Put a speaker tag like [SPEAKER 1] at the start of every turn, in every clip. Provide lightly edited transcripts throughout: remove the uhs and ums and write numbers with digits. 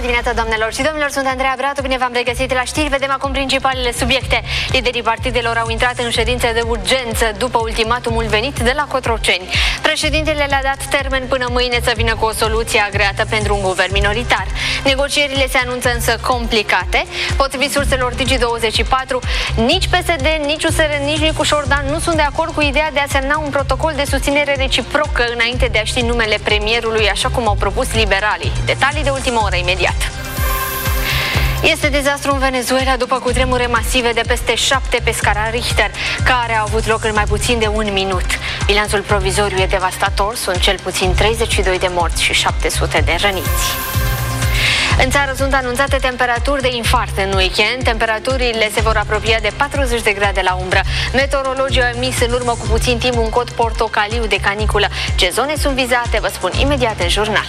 [SPEAKER 1] dimineața, doamnelor și domnilor, sunt Andreea Bratu, bine v-am regăsit la știri. Vedem acum principalele subiecte. Liderii partidelor au intrat în ședință de urgență după ultimatumul venit de la Cotroceni. Președintele le-a dat termen până mâine să vină cu o soluție agreată pentru un guvern minoritar. Negocierile se anunță însă complicate. Potrivit surselor Digi24, nici PSD, nici USR, nici Nicu Șordan nu sunt de acord cu ideea de a semna un protocol de susținere reciprocă înainte de a ști numele premierului, așa cum au propus liberalii. Detalii de ultimă oră imediat. Este dezastru în Venezuela după cutremure masive de peste 7 pe scara Richter, care au avut loc în mai puțin de un minut. Bilanțul provizoriu e devastator, sunt cel puțin 32 de morți și 700 de răniți. În țară sunt anunțate temperaturi de infarct în weekend. Temperaturile se vor apropia de 40 de grade la umbră. Meteorologii au emis în urmă cu puțin timp un cod portocaliu de caniculă. Ce zone sunt vizate, vă spun imediat în jurnal.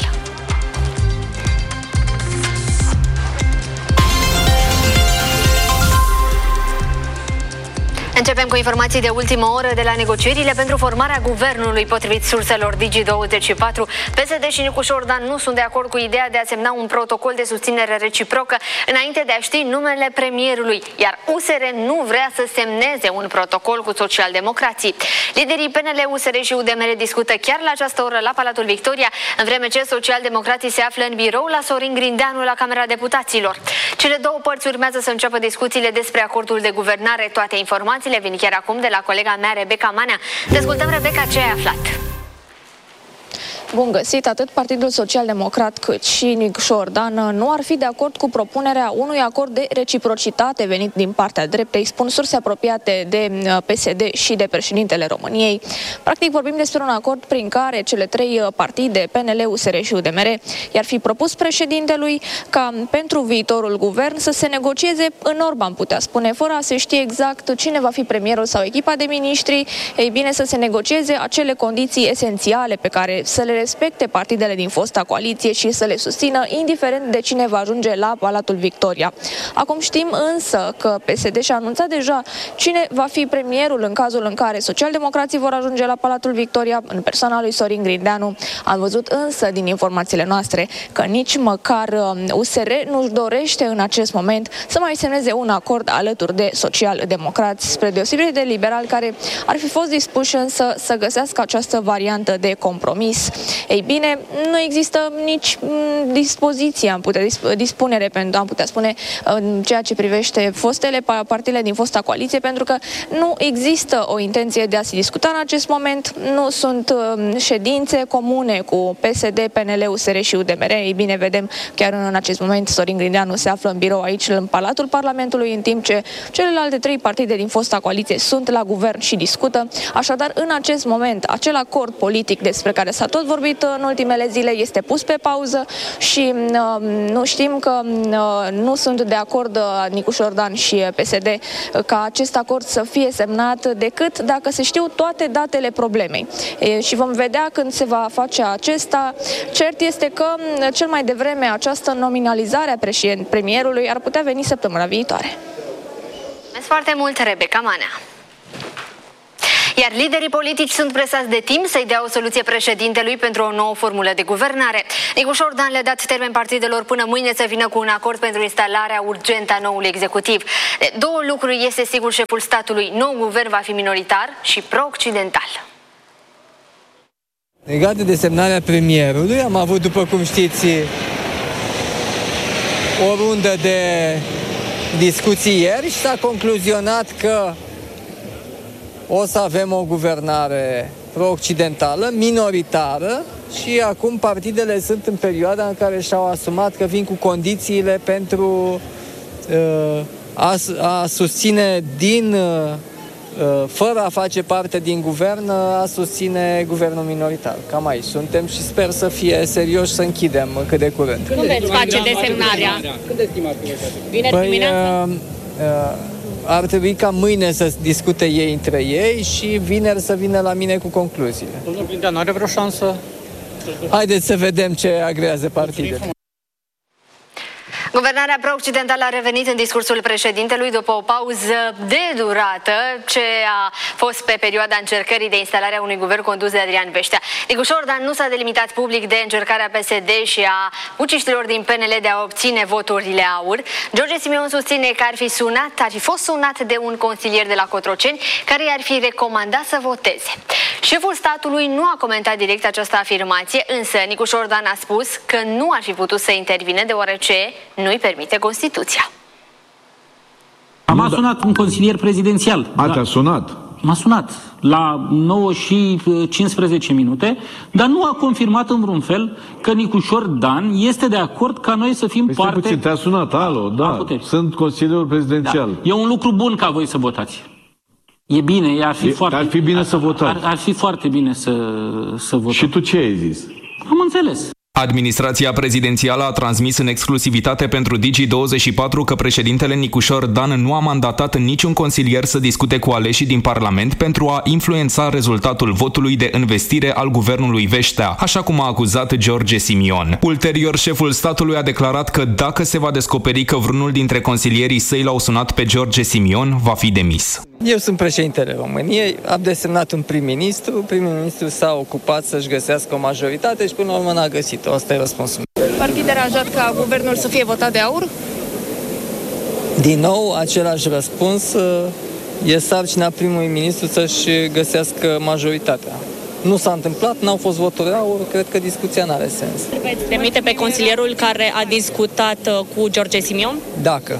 [SPEAKER 1] Începem cu informații de ultimă oră de la negocierile pentru formarea guvernului. Potrivit surselor Digi24, PSD și Nicu Șordan nu sunt de acord cu ideea de a semna un protocol de susținere reciprocă înainte de a ști numele premierului, iar USR nu vrea să semneze un protocol cu socialdemocrații. Liderii PNL, USR și UDMR discută chiar la această oră la Palatul Victoria, în vreme ce socialdemocrații se află în birou la Sorin Grindeanu la Camera Deputaților. Cele două părți urmează să înceapă discuțiile despre acordul de guvernare. Toate informațiile vin chiar acum de la colega mea, Rebecca Manea. Ascultăm, Rebecca, ce ai aflat.
[SPEAKER 2] Bun găsit, atât Partidul Social-Democrat cât și Nicu Șordan nu ar fi de acord cu propunerea unui acord de reciprocitate venit din partea dreptei, spun surse apropiate de PSD și de președintele României. Practic vorbim despre un acord prin care cele trei partide, PNL, USR și UDMR, i-ar fi propus președintelui ca pentru viitorul guvern să se negocieze în orbă, am putea spune, fără a se știe exact cine va fi premierul sau echipa de miniștri. Ei bine, să se negocieze acele condiții esențiale pe care să le respecte partidele din fosta coaliție și să le susțină, indiferent de cine va ajunge la Palatul Victoria. Acum știm însă că PSD și-a anunțat deja cine va fi premierul în cazul în care socialdemocrații vor ajunge la Palatul Victoria, în persoana lui Sorin Grindeanu. Am văzut însă din informațiile noastre că nici măcar USR nu-și dorește în acest moment să mai semneze un acord alături de social-democrați, spre deosebire de liberali care ar fi fost dispuși însă să găsească această variantă de compromis. Ei bine, nu există nici dispoziție, am putea spune, în ceea ce privește fostele partile din fosta coaliție, pentru că nu există o intenție de a se discuta în acest moment, nu sunt ședințe comune cu PSD, PNL, USR și UDMR. Ei bine, vedem chiar în acest moment Sorin Grindeanu se află în birou aici, în Palatul Parlamentului, în timp ce celelalte trei partide din fosta coaliție sunt la guvern și discută. Așadar, în acest moment, acel acord politic despre care s-a tot vorbit în ultimele zile este pus pe pauză și nu știm că nu sunt de acord Nicu Șordan și PSD ca acest acord să fie semnat decât dacă se știu toate datele problemei. Și vom vedea când se va face acesta. Cert este că cel mai devreme această nominalizare a premierului ar putea veni săptămâna viitoare.
[SPEAKER 1] Mulțumesc foarte mult, Rebecca Manea. Iar liderii politici sunt presați de timp să-i dea o soluție președintelui pentru o nouă formulă de guvernare. Nicu Șordan le-a dat termen partidelor până mâine să vină cu un acord pentru instalarea urgentă a noului executiv. De două lucruri este sigur șeful statului: nou guvern va fi minoritar și pro-occidental.
[SPEAKER 3] Legat de desemnarea premierului, am avut, după cum știți, o rundă de discuții ieri și s-a concluzionat că o să avem o guvernare pro-occidentală, minoritară, și acum partidele sunt în perioada în care și-au asumat că vin cu condițiile pentru a susține fără a face parte din guvern, a susține guvernul minoritar. Cam aici suntem și sper să fie serioși, să închidem cât de curând.
[SPEAKER 2] Când veți face desemnarea? Când estimați că vineri dimineața?
[SPEAKER 3] Ar trebui ca mâine să discute ei între ei și vineri să vină la mine cu concluziile.
[SPEAKER 4] Domnul Grindeanu are vreo șansă?
[SPEAKER 3] Haideți să vedem ce agrează partidele.
[SPEAKER 1] Guvernarea pro-occidentală a revenit în discursul președintelui după o pauză de durată ce a fost pe perioada încercării de instalare a unui guvern condus de Adrian Veștea. Nicu Șordan nu s-a delimitat public de încercarea PSD și a puciștilor din PNL de a obține voturile aur. George Simion susține că ar fi fost sunat de un consilier de la Cotroceni care i-ar fi recomandat să voteze. Șeful statului nu a comentat direct această afirmație, însă Nicu Șordan a spus că nu ar fi putut să intervine deoarece nu-i permite Constituția.
[SPEAKER 4] M-a sunat un consilier prezidențial.
[SPEAKER 5] Te-a sunat?
[SPEAKER 4] M-a sunat la 9 și 15 minute, dar nu a confirmat în vreun fel că Nicu Șordan este de acord ca noi să fim parte...
[SPEAKER 5] Puțin, te-a sunat, alo, da, sunt consilierul prezidențial.
[SPEAKER 4] Da. E un lucru bun ca voi să votați. E bine, ar fi bine să votați. Ar fi foarte bine să votăm.
[SPEAKER 5] Și tu ce ai zis?
[SPEAKER 4] Am înțeles.
[SPEAKER 6] Administrația prezidențială a transmis în exclusivitate pentru Digi24 că președintele Nicu Șordan nu a mandatat niciun consilier să discute cu aleșii din Parlament pentru a influența rezultatul votului de învestire al guvernului Veștea, așa cum a acuzat George Simion. Ulterior, șeful statului a declarat că dacă se va descoperi că vreunul dintre consilierii săi l-au sunat pe George Simion, va fi demis.
[SPEAKER 3] Eu sunt președintele României, am desemnat un prim-ministru, prim-ministru s-a ocupat să-și găsească o majoritate și până la urmă n-a găsit-o. Asta e răspunsul.
[SPEAKER 2] Ar fi deranjat ca guvernul să fie votat de aur?
[SPEAKER 3] Din nou, același răspuns, e sarcina primului ministru să-și găsească majoritatea. Nu s-a întâmplat, n-au fost voturi aur, cred că discuția n-are sens.
[SPEAKER 2] Veți trimite pe consilierul care a discutat cu George Simion?
[SPEAKER 3] Dacă.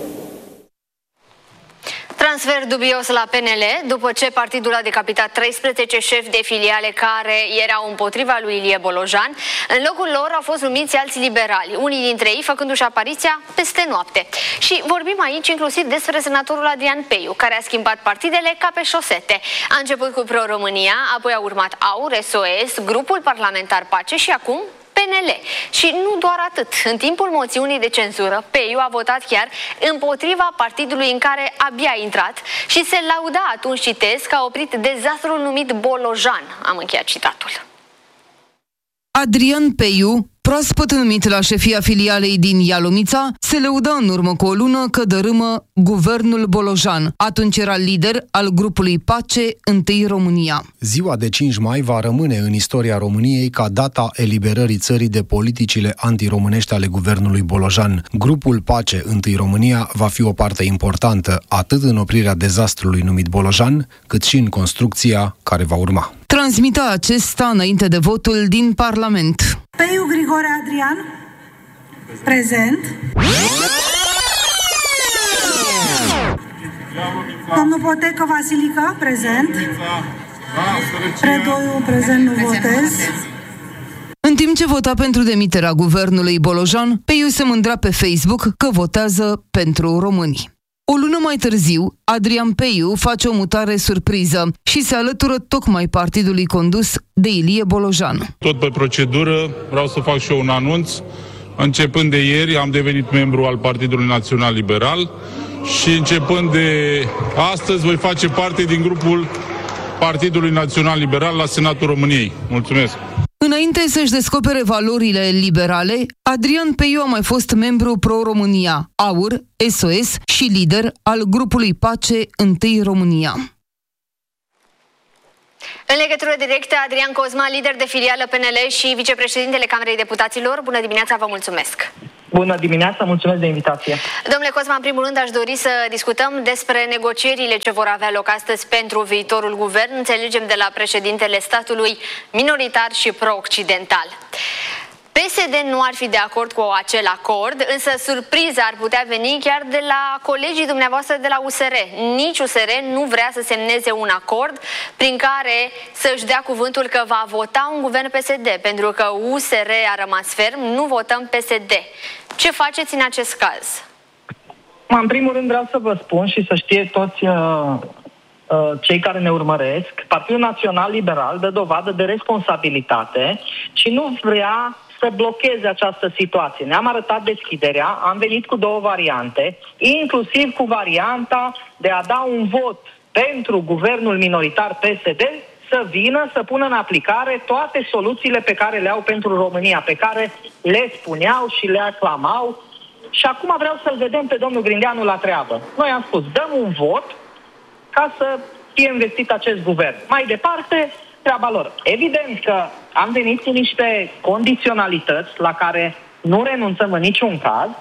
[SPEAKER 1] Transfer dubios la PNL, după ce partidul a decapitat 13 șefi de filiale care erau împotriva lui Ilie Bolojan. În locul lor au fost numiți alți liberali, unii dintre ei făcându-și apariția peste noapte. Și vorbim aici inclusiv despre senatorul Adrian Peiu, care a schimbat partidele ca pe șosete. A început cu Pro-România, apoi a urmat AUR, SOS, grupul parlamentar Pace și acum PNL. Și nu doar atât. În timpul moțiunii de cenzură, Peiu a votat chiar împotriva partidului în care abia a intrat și se lauda atunci, citez, că a oprit dezastrul numit Bolojan. Am încheiat citatul.
[SPEAKER 7] Adrian Peiu, proaspăt numit la șefia filialei din Ialomița, se lăuda în urmă cu o lună că dărâmă guvernul Bolojan. Atunci era lider al grupului Pace, Întâi România.
[SPEAKER 8] Ziua de 5 mai va rămâne în istoria României ca data eliberării țării de politicile antiromânești ale guvernului Bolojan. Grupul Pace, Întâi România, va fi o parte importantă atât în oprirea dezastrului numit Bolojan, cât și în construcția care va urma.
[SPEAKER 7] Transmita acesta înainte de votul din Parlament.
[SPEAKER 9] Peiu Grigore Adrian, prezent. Domnul Potecă Vasilica, prezent. Predoiu, prezent, nu votez.
[SPEAKER 7] În timp ce vota pentru demiterea guvernului Bolojan, Peiu se mândrea pe Facebook că votează pentru români. O lună mai târziu, Adrian Peiu face o mutare surpriză și se alătură tocmai partidului condus de Ilie Bolojan.
[SPEAKER 10] Tot pe procedură, vreau să fac și eu un anunț. Începând de ieri, am devenit membru al Partidului Național Liberal și începând de astăzi voi face parte din grupul Partidului Național Liberal la Senatul României. Mulțumesc!
[SPEAKER 7] Înainte să-și descopere valorile liberale, Adrian Peiu a mai fost membru Pro-România, AUR, SOS și lider al grupului Pace, Întâi România.
[SPEAKER 1] În legătură directă, Adrian Cosma, lider de filială PNL și vicepreședintele Camerei Deputaților. Bună dimineața, vă mulțumesc!
[SPEAKER 11] Bună dimineața, mulțumesc de invitație.
[SPEAKER 1] Domnule Cosma, în primul rând aș dori să discutăm despre negocierile ce vor avea loc astăzi pentru viitorul guvern. Înțelegem de la președintele statului minoritar și pro-occidental. PSD nu ar fi de acord cu acel acord, însă surpriza ar putea veni chiar de la colegii dumneavoastră de la USR. Nici USR nu vrea să semneze un acord prin care să-și dea cuvântul că va vota un guvern PSD, pentru că USR a rămas ferm, nu votăm PSD. Ce faceți în acest caz?
[SPEAKER 11] În primul rând vreau să vă spun și să știe toți cei care ne urmăresc, Partidul Național Liberal dă dovadă de responsabilitate și nu vrea să blocheze această situație. Ne-am arătat deschiderea, am venit cu două variante, inclusiv cu varianta de a da un vot pentru guvernul minoritar PSD să vină să pună în aplicare toate soluțiile pe care le au pentru România, pe care le spuneau și le aclamau și acum vreau să-l vedem pe domnul Grindeanu la treabă. Noi am spus, dăm un vot ca să fie investit acest guvern. Mai departe, treaba lor. Evident că am venit cu niște condiționalități la care nu renunțăm în niciun caz,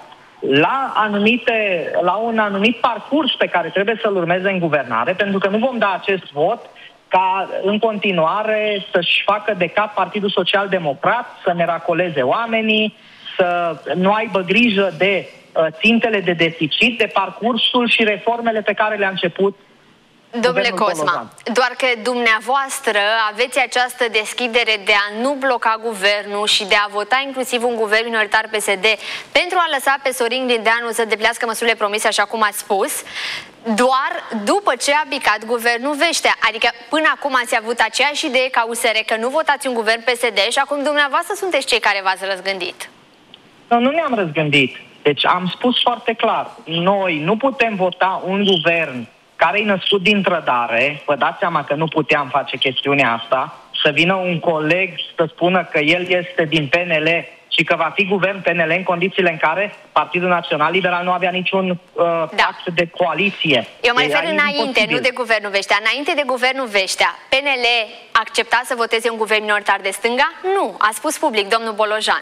[SPEAKER 11] la un anumit parcurs pe care trebuie să-l urmeze în guvernare, pentru că nu vom da acest vot ca în continuare să-și facă de cap Partidul Social-Democrat, să miracoleze oamenii, să nu aibă grijă de țintele de deficit, de parcursul și reformele pe care le-a început.
[SPEAKER 1] Domnule Cosma, doar că dumneavoastră aveți această deschidere de a nu bloca guvernul și de a vota inclusiv un guvern minoritar PSD pentru a lăsa pe Sorin Grindeanu să deplească măsurile promise, așa cum ați spus, doar după ce a picat guvernul Veștea. Adică până acum ați avut aceeași idee ca USR că nu votați un guvern PSD și acum dumneavoastră sunteți cei care v-ați răzgândit.
[SPEAKER 11] Nu ne-am răzgândit. Deci am spus foarte clar, noi nu putem vota un guvern care e născut din trădare. Vă dați seama că nu puteam face chestiunea asta, să vină un coleg să spună că el este din PNL și că va fi guvern PNL în condițiile în care Partidul Național Liberal nu avea niciun pact de coaliție.
[SPEAKER 1] Eu mă refer înainte, nu de guvernul Veștea. Înainte de guvernul Veștea, PNL accepta să voteze un guvern minoritar de stânga? Nu, a spus public domnul Bolojan.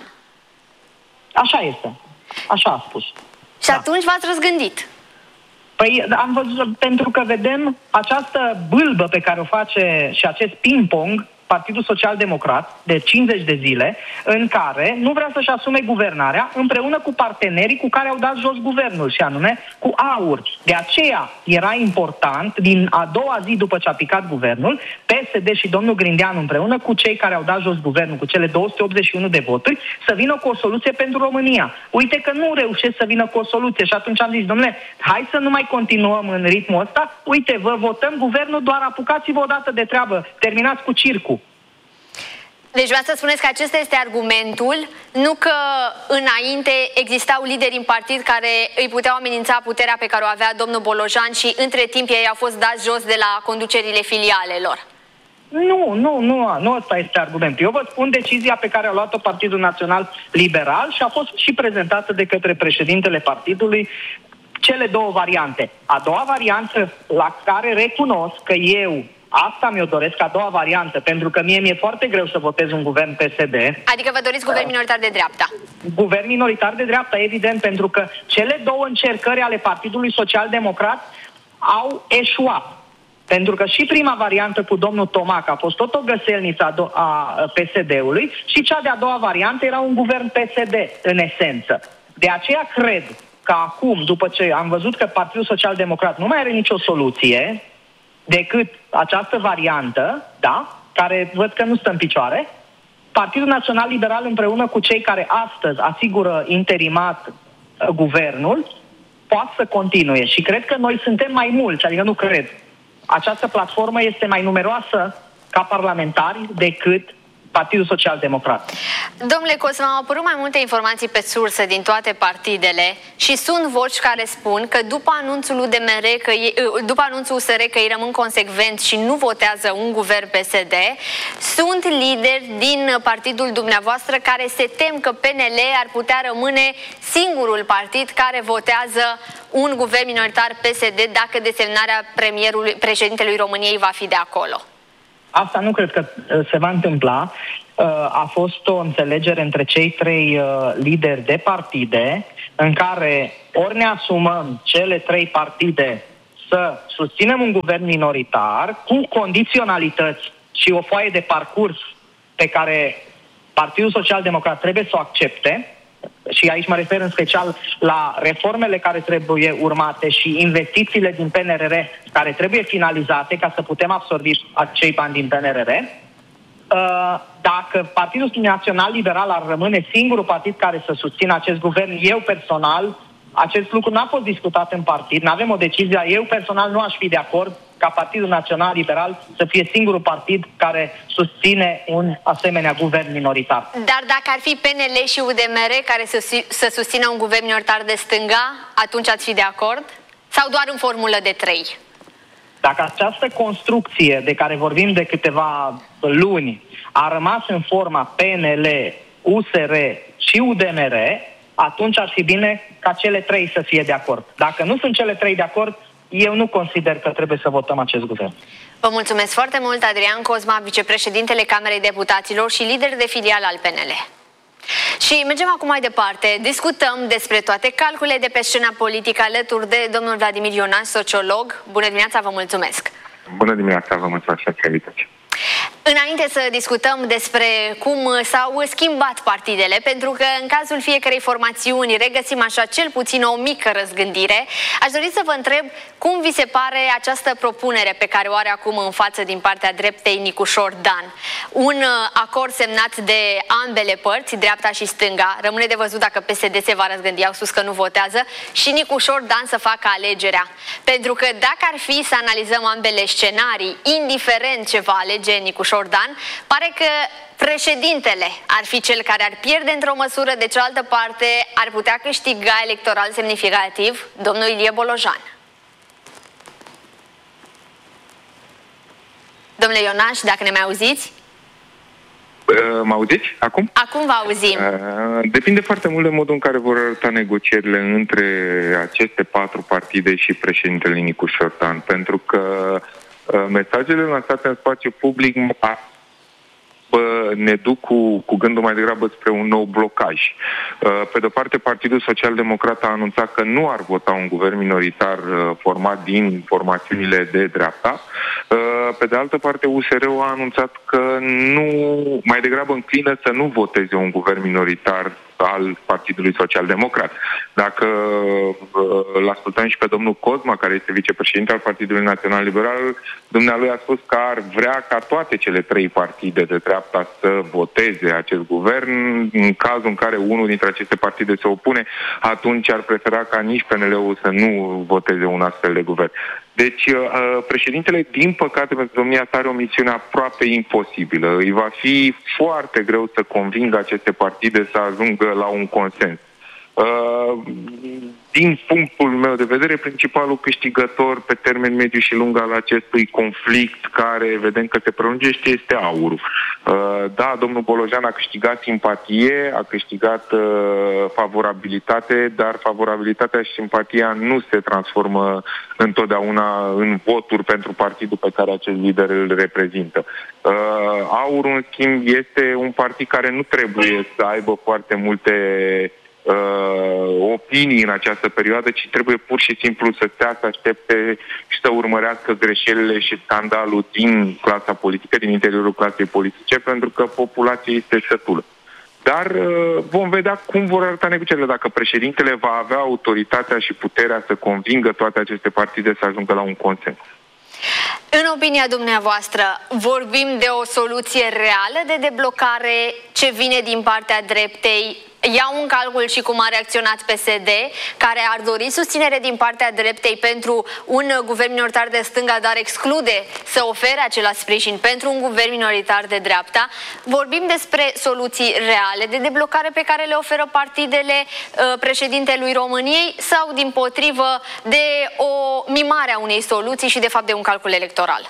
[SPEAKER 11] Așa este. Așa a spus.
[SPEAKER 1] Și atunci v-ați răzgândit.
[SPEAKER 11] Păi am văzut, pentru că vedem această bâlbă pe care o face și acest ping-pong Partidul Social-Democrat de 50 de zile, în care nu vrea să-și asume guvernarea împreună cu partenerii cu care au dat jos guvernul, și anume cu AUR. De aceea era important, din a doua zi după ce a picat guvernul, PSD și domnul Grindeanu împreună cu cei care au dat jos guvernul, cu cele 281 de voturi, să vină cu o soluție pentru România. Uite că nu reușesc să vină cu o soluție și atunci am zis, domnule, hai să nu mai continuăm în ritmul ăsta, uite, vă votăm guvernul, doar apucați-vă odată de treabă, terminați cu circul.
[SPEAKER 1] Deci vreau să spuneți că acesta este argumentul, nu că înainte existau lideri în partid care îi puteau amenința puterea pe care o avea domnul Bolojan și între timp ei au fost dați jos de la conducerile filialelor.
[SPEAKER 11] Nu ăsta este argumentul. Eu vă spun decizia pe care a luat-o Partidul Național Liberal și a fost și prezentată de către președintele partidului, cele două variante. A doua variantă, la care recunosc că eu asta mi-o doresc, a doua variantă, pentru că mie mi-e foarte greu să votez un guvern PSD.
[SPEAKER 1] Adică vă doriți guvern minoritar de dreapta?
[SPEAKER 11] Guvern minoritar de dreapta, evident, pentru că cele două încercări ale Partidului Social-Democrat au eșuat. Pentru că și prima variantă cu domnul Tomac a fost tot o găselniță a PSD-ului și cea de-a doua variantă era un guvern PSD, în esență. De aceea cred că acum, după ce am văzut că Partidul Social-Democrat nu mai are nicio soluție decât această variantă, da, care văd că nu stă în picioare, Partidul Național Liberal împreună cu cei care astăzi asigură interimat guvernul, poate să continue. Și cred că noi suntem mai mulți, adică nu cred. Această platformă este mai numeroasă ca parlamentari decât Partidul Social-Democrat.
[SPEAKER 1] Domnule Cosma, au apărut mai multe informații pe sursă din toate partidele și sunt voci care spun că după anunțul UDMR, după anunțul USR că ei rămân consecvenți și nu votează un guvern PSD, sunt lideri din partidul dumneavoastră care se tem că PNL ar putea rămâne singurul partid care votează un guvern minoritar PSD dacă desemnarea președintelui României va fi de acolo.
[SPEAKER 11] Asta nu cred că se va întâmpla. A fost o înțelegere între cei trei lideri de partide în care ori ne asumăm cele trei partide să susținem un guvern minoritar cu condiționalități și o foaie de parcurs pe care Partidul Social-Democrat trebuie să o accepte, și aici mă refer în special la reformele care trebuie urmate și investițiile din PNRR care trebuie finalizate ca să putem absorbi acei bani din PNRR. Dacă Partidul Național Liberal ar rămâne singurul partid care să susțină acest guvern, eu personal, acest lucru n-a fost discutat în partid, n-avem o decizie, eu personal nu aș fi de acord ca Partidul Național Liberal să fie singurul partid care susține un asemenea guvern minoritar.
[SPEAKER 1] Dar dacă ar fi PNL și UDMR care să susțină un guvern minoritar de stânga, atunci ați fi de acord? Sau doar în formulă de 3?
[SPEAKER 11] Dacă această construcție de care vorbim de câteva luni a rămas în forma PNL, USR și UDMR, atunci ar fi bine ca cele 3 să fie de acord. Dacă nu sunt cele 3 de acord, eu nu consider că trebuie să votăm acest guvern.
[SPEAKER 1] Vă mulțumesc foarte mult, Adrian Cosma, vicepreședintele Camerei Deputaților și lider de filial al PNL. Și mergem acum mai departe. Discutăm despre toate calculele de pe scena politică alături de domnul Vladimir Ionaș, sociolog. Bună dimineața, vă mulțumesc!
[SPEAKER 12] Bună dimineața, vă mulțumesc pentru invitație.
[SPEAKER 1] Înainte să discutăm despre cum s-au schimbat partidele, pentru că în cazul fiecărei formațiuni regăsim așa cel puțin o mică răzgândire, aș dori să vă întreb cum vi se pare această propunere pe care o are acum în față din partea dreptei Nicușor Dan. Un acord semnat de ambele părți, dreapta și stânga. Rămâne de văzut dacă PSD se va răzgândi, au spus că nu votează, și Nicușor Dan să facă alegerea. Pentru că dacă ar fi să analizăm ambele scenarii, indiferent ce va alege Nicușor Dan, pare că președintele ar fi cel care ar pierde într-o măsură, de cealaltă parte ar putea câștiga electoral semnificativ domnul Ilie Bolojan. Domnule Ionaș, dacă ne mai auziți?
[SPEAKER 12] Mă auziți acum?
[SPEAKER 1] Acum vă auzim.
[SPEAKER 12] Depinde foarte mult de modul în care vor arăta negocierile între aceste 4 partide și președintele Nicușor Dan, pentru că mesajele lansate în spațiu public ne duc cu gândul mai degrabă spre un nou blocaj. Pe de-o parte, Partidul Social-Democrat a anunțat că nu ar vota un guvern minoritar format din formațiunile de dreapta. Pe de altă parte, USR-ul a anunțat că mai degrabă înclină să nu voteze un guvern minoritar al Partidului Social-Democrat. Dacă îl ascultăm și pe domnul Cosma, care este vicepreședinte al Partidului Național Liberal, dumnealui a spus că ar vrea ca toate cele 3 partide de dreapta să voteze acest guvern. În cazul în care unul dintre aceste partide se opune, atunci ar prefera ca nici PNL-ul să nu voteze un astfel de guvern. Deci, președintele, din păcate, pentru domnia sa are o misiune aproape imposibilă. Îi va fi foarte greu să convingă aceste partide să ajungă la un consens. Din punctul meu de vedere, principalul câștigător pe termen mediu și lung al acestui conflict, care vedem că se prelungește, este AUR-ul. Da, domnul Bolojan a câștigat simpatie, a câștigat favorabilitate, dar favorabilitatea și simpatia nu se transformă întotdeauna în voturi pentru partidul pe care acest lider îl reprezintă. AUR-ul, în schimb, este un partid care nu trebuie să aibă foarte multe opinii în această perioadă, ci trebuie pur și simplu să stea, să aștepte și să urmărească greșelile și scandalul din clasa politică, din interiorul clasei politice, pentru că populația este sătulă. Dar vom vedea cum vor arăta negocierile, dacă președintele va avea autoritatea și puterea să convingă toate aceste partide să ajungă la un consens.
[SPEAKER 1] În opinia dumneavoastră, vorbim de o soluție reală de deblocare ce vine din partea dreptei? Iau în calcul și cum a reacționat PSD, care ar dori susținere din partea dreptei pentru un guvern minoritar de stânga, dar exclude să ofere același sprijin pentru un guvern minoritar de dreapta. Vorbim despre soluții reale de deblocare pe care le oferă partidele președintelui României sau, dimpotrivă, de o mimare a unei soluții și, de fapt, de un calcul electoral?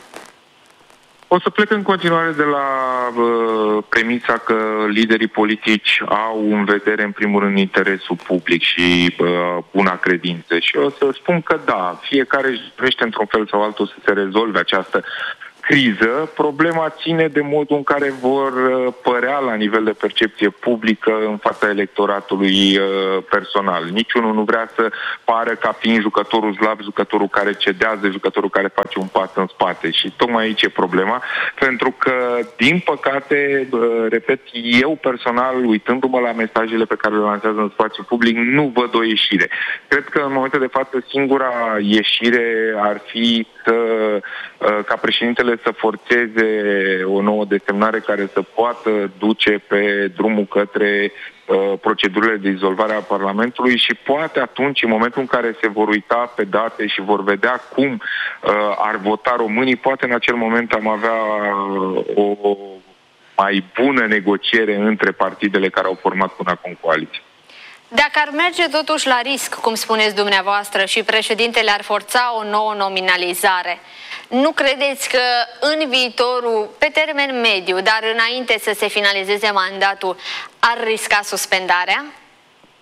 [SPEAKER 12] O să plec în continuare de la premisa că liderii politici au în vedere, în primul rând, interesul public și buna credință. Și o să spun că da, fiecare își dorește într-un fel sau altul să se rezolve această criză. Problema ține de modul în care vor părea la nivel de percepție publică în fața electoratului personal. Niciunul nu vrea să pară ca fiind jucătorul slab, jucătorul care cedează, jucătorul care face un pas în spate. Și tocmai aici e problema, pentru că, din păcate, repet, eu personal, uitându-mă la mesajele pe care le lansează în spațiu public, nu văd o ieșire. Cred că în momentul de față singura ieșire ar fi ca președintele să forțeze o nouă desemnare care să poată duce pe drumul către procedurile de dizolvare a Parlamentului și poate atunci, în momentul în care se vor uita pe date și vor vedea cum ar vota românii, poate în acel moment am avea o mai bună negociere între partidele care au format până acum coaliție.
[SPEAKER 1] Dacă ar merge totuși la risc, cum spuneți dumneavoastră, și președintele ar forța o nouă nominalizare, nu credeți că în viitorul, pe termen mediu, dar înainte să se finalizeze mandatul, ar risca suspendarea?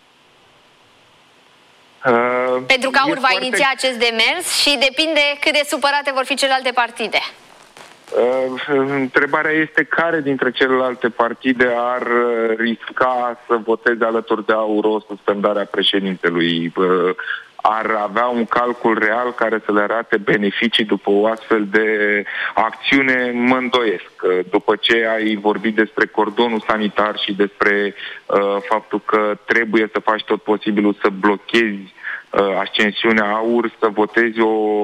[SPEAKER 1] Pentru că AUR va iniția acest demers și depinde cât de supărate vor fi celelalte partide.
[SPEAKER 12] Întrebarea este care dintre celelalte partide ar risca să voteze alături de AUR o suspendare a președintelui. Ar avea un calcul real care să le arate beneficii după o astfel de acțiune? Mă îndoiesc. După ce ai vorbit despre cordonul sanitar și despre faptul că trebuie să faci tot posibilul să blochezi ascensiunea AUR, să votezi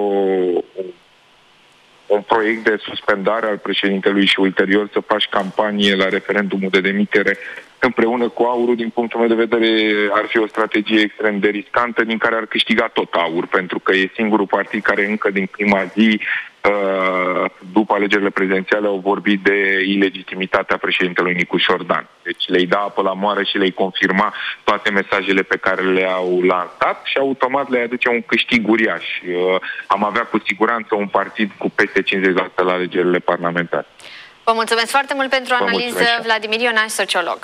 [SPEAKER 12] un proiect de suspendare al președintelui și ulterior să faci campanie la referendumul de demitere împreună cu AUR-ul, din punctul meu de vedere, ar fi o strategie extrem de riscantă, din care ar câștiga tot AUR, pentru că e singurul partid care încă din prima zi, după alegerile prezidențiale, au vorbit de ilegitimitatea președintelui Nicușor Dan. Deci le-i da apă la moară și le-i confirma toate mesajele pe care le-au lansat și automat le aduce un câștig uriaș. Am avea cu siguranță un partid cu peste 50% la alegerile parlamentare.
[SPEAKER 1] Vă mulțumesc foarte mult pentru analiză, Vladimir Ionaș, sociolog.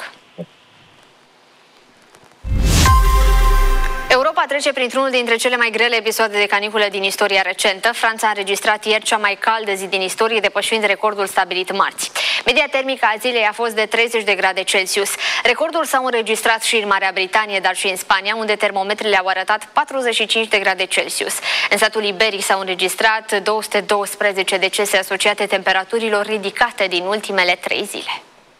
[SPEAKER 1] Europa trece printr-unul dintre cele mai grele episoade de caniculă din istoria recentă. Franța a înregistrat ieri cea mai caldă zi din istorie, depășind recordul stabilit marți. Media termică a zilei a fost de 30 de grade Celsius. Recordul s-a înregistrat și în Marea Britanie, dar și în Spania, unde termometrele au arătat 45 de grade Celsius. În statul iberic s-au înregistrat 212 decese asociate temperaturilor ridicate din ultimele 3 zile.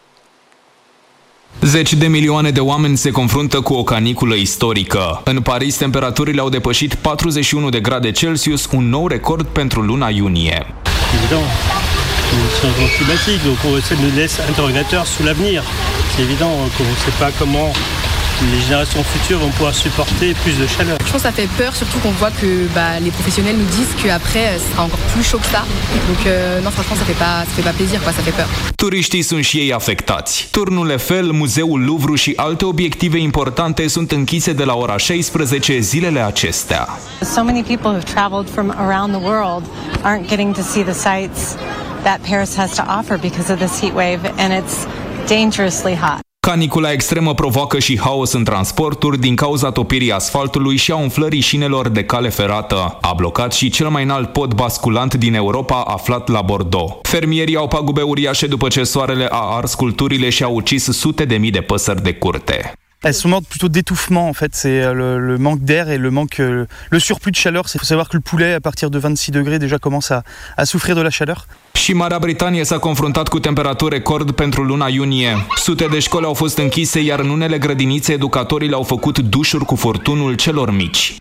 [SPEAKER 6] Zeci de milioane de oameni se confruntă cu o caniculă istorică. În Paris, temperaturile au depășit 41 de grade Celsius, un nou record pentru luna iunie.
[SPEAKER 13] Evident, le changement climatique, donc ça nous laisse interrogateurs sur l'avenir. C'est évident qu'on ne sait pas comment les générations futures vont pouvoir supporter plus de chaleur.
[SPEAKER 14] Je pense que ça fait peur, surtout qu'on voit que les professionnels nous disent qu'après, ce sera encore plus chaud que ça. Donc non, franchement, ça fait pas plaisir, quoi, ça fait peur.
[SPEAKER 6] Turiștii sunt și ei afectați. Turnul Eiffel, Muzeul Louvre și alte obiective importante sunt închise de la ora 16 zilele acestea.
[SPEAKER 15] So many people who've traveled from around the world aren't getting to see the sights that Paris has to offer because of this heat wave, and it's dangerously hot.
[SPEAKER 6] Canicula extremă provoacă și haos în transporturi din cauza topirii asfaltului și a umflării șinelor de cale ferată. A blocat și cel mai înalt pod basculant din Europa aflat la Bordeaux. Fermierii au pagube uriașe după ce soarele a ars culturile și a ucis sute de mii de păsări de curte.
[SPEAKER 16] Elles sont mortes plutôt d'étouffement, en fait, c'est le manque d'air et le surplus de chaleur. Il faut savoir que le poulet, à partir de 26 degrés, déjà commence à souffrir de la chaleur.
[SPEAKER 6] Și Marea Britanie s-a confruntat cu temperaturi record pentru luna iunie. Sute de școli au fost închise, iar în unele grădinițe educatorii le-au făcut dușuri cu furtunul celor mici.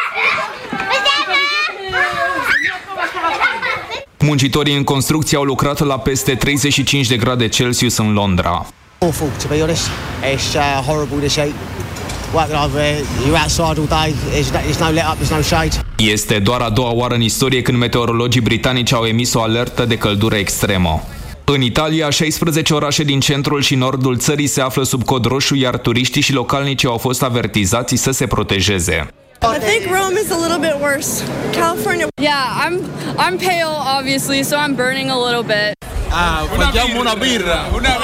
[SPEAKER 6] Muncitorii în construcție au lucrat la peste 35 de grade Celsius în Londra.
[SPEAKER 17] Awful, to be honest. It's horrible this heat. Working over, you're outside all day. There's no let up, there's no shade.
[SPEAKER 6] Este doar a doua oară în istorie când meteorologii britanici au emis o alertă de căldură extremă. În Italia, 16 orașe din centrul și nordul țării se află sub cod roșu, iar turiștii și localnicii au fost avertizați să se protejeze.
[SPEAKER 18] I think Rome is a little bit worse. California.
[SPEAKER 19] Yeah, I'm pale obviously, so I'm burning a little bit.
[SPEAKER 20] Facciamo una birra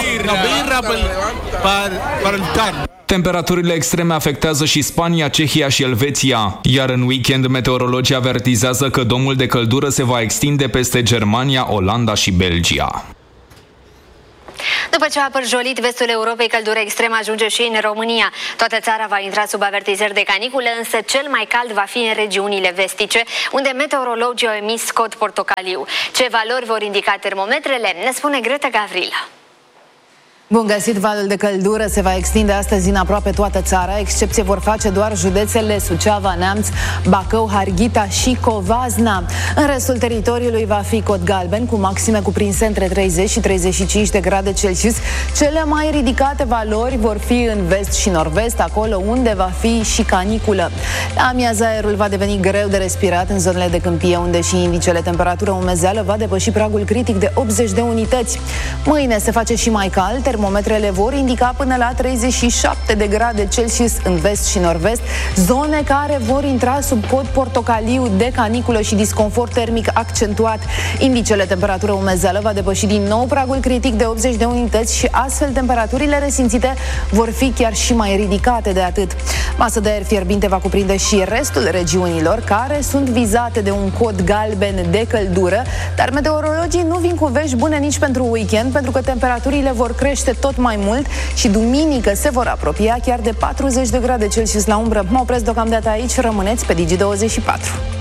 [SPEAKER 20] per il caldo.
[SPEAKER 6] Temperaturile extreme afectează și Spania, Cehia și Elveția, iar în weekend meteorologii avertizează că domul de căldură se va extinde peste Germania, Olanda și Belgia.
[SPEAKER 1] După ce a pârjolit vestul Europei, căldura extremă ajunge și în România. Toată țara va intra sub avertizări de canicule, însă cel mai cald va fi în regiunile vestice, unde meteorologii au emis cod portocaliu. Ce valori vor indica termometrele, ne spune Greta Gavrila.
[SPEAKER 21] Bun găsit, valul de căldură se va extinde astăzi în aproape toată țara. Excepție vor face doar județele Suceava, Neamț, Bacău, Harghita și Covasna. În restul teritoriului va fi cod galben, cu maxime cuprinse între 30 și 35 de grade Celsius. Cele mai ridicate valori vor fi în vest și nord-vest, acolo unde va fi și caniculă. La amiază aerul va deveni greu de respirat în zonele de câmpie, unde și indicele temperatură umezeală va depăși pragul critic de 80 de unități. Mâine se face și mai cald, termometrele vor indica până la 37 de grade Celsius în vest și nord-vest, zone care vor intra sub cod portocaliu de caniculă și disconfort termic accentuat. Indicele temperatură umezeală va depăși din nou pragul critic de 80 de unități și astfel temperaturile resimțite vor fi chiar și mai ridicate de atât. Masă de aer fierbinte va cuprinde și restul regiunilor care sunt vizate de un cod galben de căldură, dar meteorologii nu vin cu vești bune nici pentru weekend, pentru că temperaturile vor crește tot mai mult și duminică se vor apropia chiar de 40 de grade Celsius la umbră. Mă opresc deocamdată aici, rămâneți pe Digi24.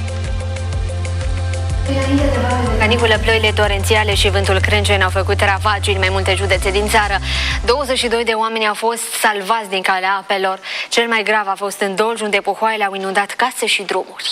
[SPEAKER 1] Caniculă, ploile torențiale și vântul crâncen au făcut ravagii în mai multe județe din țară. 22 de oameni au fost salvați din calea apelor. Cel mai grav a fost în Dolj, unde puhoaiele au inundat case și drumuri.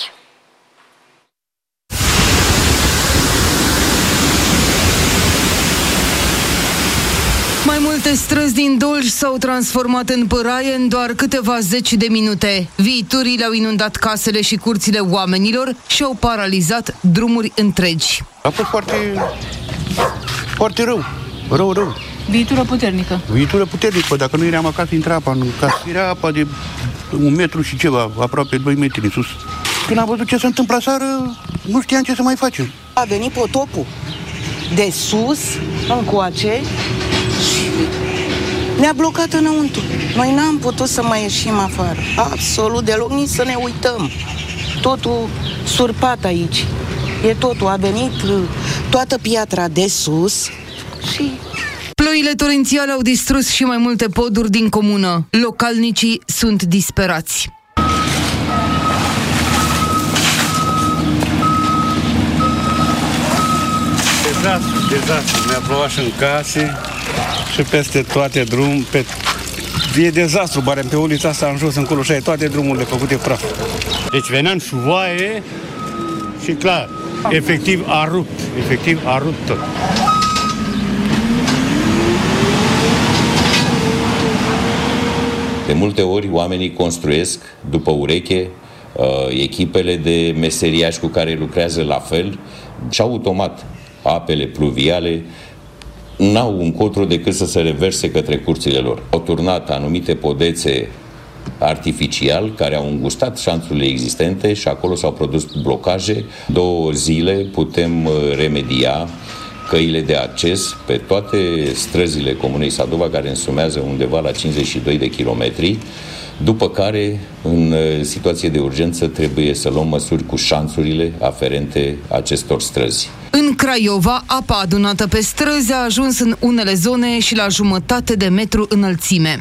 [SPEAKER 7] Mai multe străzi din Dolj s-au transformat în păraie în doar câteva zeci de minute. Viiturile au inundat casele și curțile oamenilor și au paralizat drumuri întregi.
[SPEAKER 5] A fost foarte rău. Rău.
[SPEAKER 22] Viitură puternică.
[SPEAKER 5] Viitură puternică. Dacă nu eram acasă, intra apa în casă. Era apa de 1 metru și ceva, aproape 2 metri în sus. Când am văzut ce se întâmplă aseară, nu știam ce să mai facem.
[SPEAKER 23] A venit potopul de sus, încoace, și ne-a blocat înăuntru. Noi n-am putut să mai ieșim afară. Absolut deloc, nici să ne uităm. Totul surpat aici. E totul. A venit toată piatra de sus și...
[SPEAKER 7] Ploile torențiale au distrus și mai multe poduri din comună. Localnicii sunt disperați.
[SPEAKER 24] Dezastru. Mi-a plouat și în case și peste toate drumul. E dezastru, barem pe ulița asta în jos, încolo, și ai toate drumurile făcute praf. Deci veneam șuvoaie și clar, efectiv a rupt tot.
[SPEAKER 25] De multe ori oamenii construiesc după ureche, echipele de meseriași cu care lucrează la fel și automat apele pluviale n-au încotro decât să se reverse către curțile lor. Au turnat anumite podețe artificial care au îngustat șanțurile existente și acolo s-au produs blocaje. 2 zile putem remedia căile de acces pe toate străzile Comunei Sadova, care însumează undeva la 52 de kilometri, după care, în situație de urgență, trebuie să luăm măsuri cu șanțurile aferente acestor străzi.
[SPEAKER 7] În Craiova, apa adunată pe străzi a ajuns în unele zone și la jumătate de metru înălțime.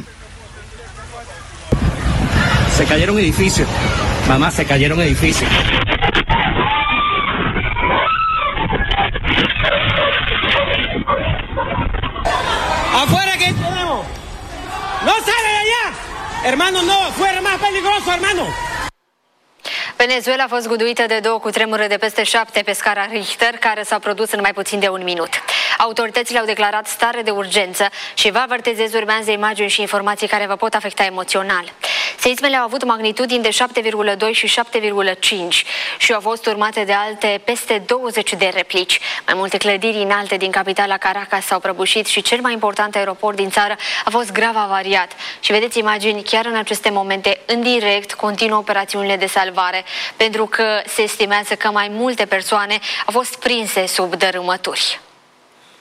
[SPEAKER 26] Se cayeron edificios. Mamá, se cayeron edificios.
[SPEAKER 27] ¡Afuera que tenemos! ¡No salgan de allá! Hermano, no, fuera más peligroso, hermano.
[SPEAKER 1] Venezuela a fost guduită de 2 cutremure de peste 7 pe scara Richter, care s-au produs în mai puțin de 1 minut. Autoritățile au declarat stare de urgență și vă avertizez, urmează imagini și informații care vă pot afecta emoțional. Seismele au avut magnitudini de 7,2 și 7,5 și au fost urmate de alte peste 20 de replici. Mai multe clădiri înalte din capitala Caracas s-au prăbușit și cel mai important aeroport din țară a fost grav avariat. Și vedeți imagini chiar în aceste momente, în direct, continuă operațiunile de salvare, pentru că se estimează că mai multe persoane au fost prinse sub dărâmături.